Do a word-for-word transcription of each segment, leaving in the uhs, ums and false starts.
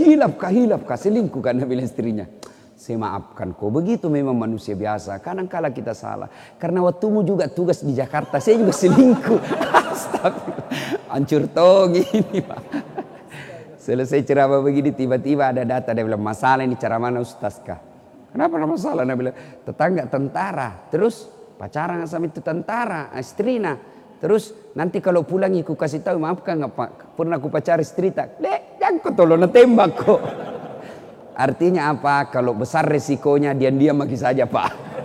hilap kah, hilap kah, selingkuh kan, bilang istrinya. Saya maafkan kau, begitu memang manusia biasa. Kadang-kala kita salah. Karena waktumu juga tugas di Jakarta, saya juga selingkuh. Astagfirullah. Hancur toh gini Pak. Selesai ceramah begini, tiba-tiba ada data. Dia bilang, masalah ini cara mana Ustaz kah? Kenapa ada masalah? Dia bilang, tetangga tentara. Terus pacaran sama itu tentara, istrina. Terus nanti kalau pulang aku kasih tahu, maafkan nggak Pak, pernah aku pacar istri tak? Dek, jangan kau tolong tembak kok. Artinya apa? Kalau besar resikonya diam-diam lagi saja Pak.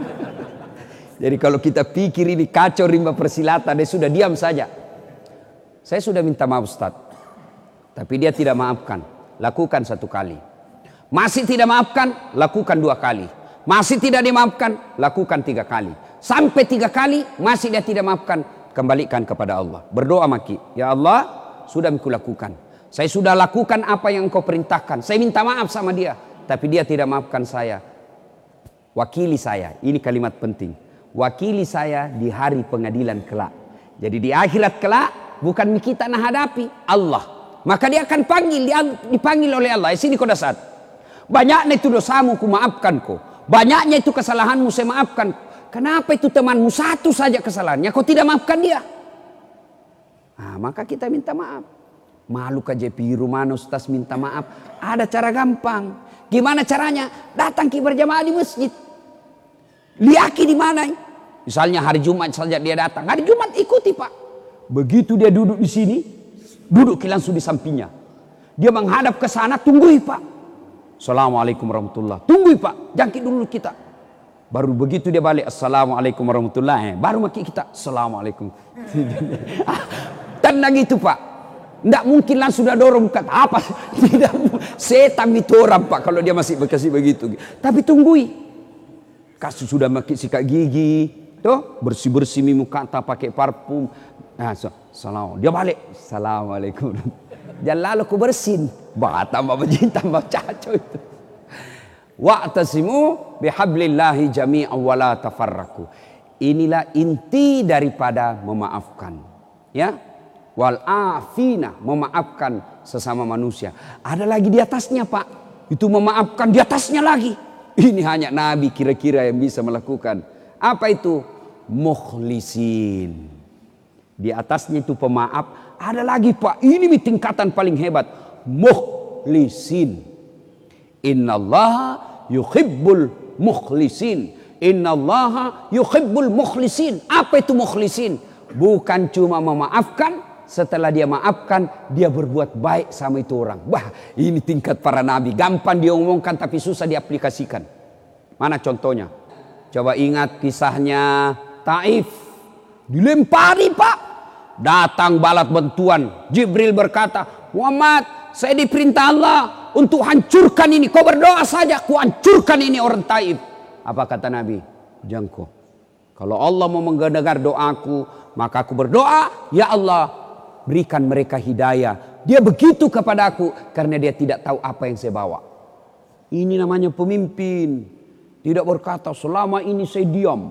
Jadi kalau kita pikir ini kacau rimba persilatan, dia sudah diam saja. Saya sudah minta maaf Ustaz, tapi dia tidak maafkan. Lakukan satu kali. Masih tidak maafkan, lakukan dua kali. Masih tidak dimaafkan, lakukan tiga kali. Sampai tiga kali masih dia tidak maafkan, kembalikan kepada Allah. Berdoa maki, ya Allah, sudah aku lakukan. Saya sudah lakukan apa yang engkau perintahkan. Saya minta maaf sama dia, tapi dia tidak maafkan saya. Wakili saya, ini kalimat penting. Wakili saya di hari pengadilan kelak. Jadi di akhirat kelak, bukan kita nak hadapi Allah. Maka dia akan panggil, dia dipanggil oleh Allah. Di sini kau dasar. Banyaknya itu dosamu, ku maafkan kau. Banyaknya itu kesalahanmu, saya maafkan. Kenapa itu temanmu satu saja kesalahannya, kau tidak maafkan dia? Nah, maka kita minta maaf. Malu kaje piru mana Ustaz minta maaf. Ada cara gampang. Gimana caranya? Datang ki berjamaah di masjid. Liaki di mana? Misalnya hari Jumat saja dia datang. Hari Jumat ikuti Pak. Begitu dia duduk di sini, duduk langsung di sampingnya. Dia menghadap ke sana, tunggui Pak. Assalamualaikum warahmatullahi. Tunggui Pak, jangkit dulu kita. Baru begitu dia balik, Assalamualaikum warahmatullahi. Baru maki kita, Assalamualaikum. Tenang itu Pak. Tidak mungkin langsung sudah dorong kata apa. Tidak, setan itu orang Pak kalau dia masih berkasih begitu. Tapi tunggui. Kasus sudah makin sikat gigi, tuh bersih-bersih muka tak pakai parfum. Nah, so, salam. Dia balik, Assalamualaikum. Dan lalu ku bersin. Bah, tambah begini, tambah caco itu. Wa'tasimu bihablillahi jami'an wa la tafarraku. Inilah inti daripada memaafkan. Ya. Wal afina, memaafkan sesama manusia. Ada lagi di atasnya Pak. Itu memaafkan di atasnya lagi. Ini hanya Nabi kira-kira yang bisa melakukan. Apa itu? Mukhlisin. Di atasnya itu pemaaf. Ada lagi Pak. Ini tingkatan paling hebat. Mukhlisin. Innallaha yuhibbul mukhlisin. Innallaha yuhibbul mukhlisin. Apa itu mukhlisin? Bukan cuma memaafkan. Setelah dia maafkan, dia berbuat baik sama itu orang. Wah, ini tingkat para nabi. Gampang dia omongkan tapi susah diaplikasikan. Mana contohnya? Coba ingat kisahnya Taif. Dilempari Pak. Datang balat bantuan. Jibril berkata, Muhammad, saya diperintah Allah untuk hancurkan ini. Kau berdoa saja, ku hancurkan ini orang Taif. Apa kata Nabi? Jangko. Kalau Allah mau mendengar doaku, maka aku berdoa, ya Allah, berikan mereka hidayah. Dia begitu kepada aku karena dia tidak tahu apa yang saya bawa. Ini namanya pemimpin. Tidak berkata selama ini saya diam.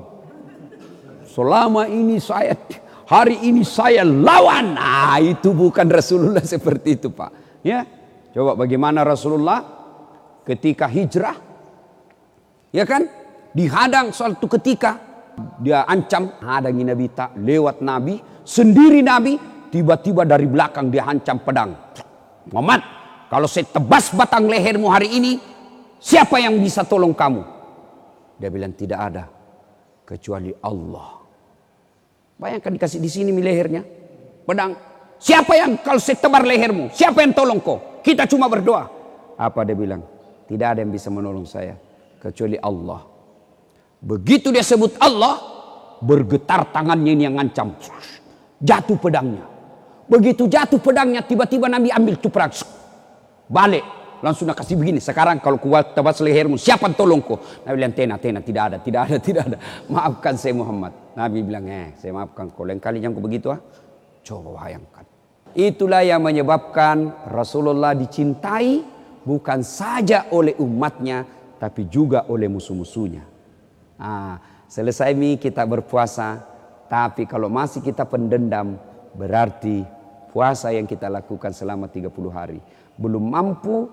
Selama ini saya, hari ini saya lawan. Nah, itu bukan Rasulullah seperti itu Pak. Ya, coba bagaimana Rasulullah ketika hijrah. Ya kan? Dihadang suatu ketika. Dia ancam, hadangi Nabi tak lewat Nabi. Sendiri Nabi. Tiba-tiba dari belakang dia hancam pedang. Muhammad, kalau saya tebas batang lehermu hari ini, siapa yang bisa tolong kamu? Dia bilang tidak ada kecuali Allah. Bayangkan dikasih di sini lehernya, pedang. Siapa yang kalau saya tebar lehermu? Siapa yang tolong kau? Kita cuma berdoa. Apa dia bilang? Tidak ada yang bisa menolong saya kecuali Allah. Begitu dia sebut Allah, bergetar tangannya ini yang ngancam. Jatuh pedangnya. Begitu jatuh pedangnya, tiba-tiba Nabi ambil tuh pedang. Balik. Langsung nak kasih begini. Sekarang kalau kuat tebas lehermu, siapa tolongku? Nabi bilang, tena, tena, tidak ada, tidak ada, tidak ada. Maafkan saya Muhammad. Nabi bilang, eh, saya maafkan kau. Lain kali jangan begitu ah. Coba bayangkan. Itulah yang menyebabkan Rasulullah dicintai bukan saja oleh umatnya, tapi juga oleh musuh-musuhnya. Nah, selesai mi kita berpuasa. Tapi kalau masih kita pendendam, berarti puasa yang kita lakukan selama tiga puluh hari belum mampu